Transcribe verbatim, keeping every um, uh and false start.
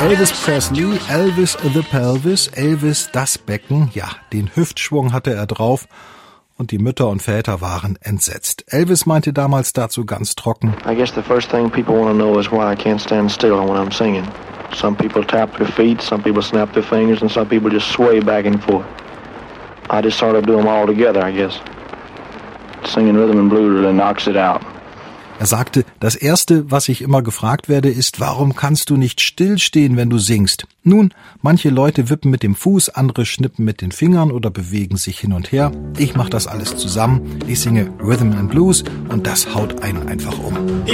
Elvis Presley, Elvis the Pelvis, Elvis das Becken, ja, den Hüftschwung hatte er drauf und die Mütter und Väter waren entsetzt. Elvis meinte damals dazu ganz trocken: I guess the first thing people want to know is why I can't stand still when I'm singing. Some people tap their feet, some people snap their fingers, and some people just sway back and forth. I just sort of do them all together, I guess. Singing rhythm and blues really knocks it out. Er sagte, das Erste, was ich immer gefragt werde, ist, warum kannst du nicht stillstehen, wenn du singst? Nun, manche Leute wippen mit dem Fuß, andere schnippen mit den Fingern oder bewegen sich hin und her. Ich mache das alles zusammen. Ich singe Rhythm and Blues und das haut einen einfach um.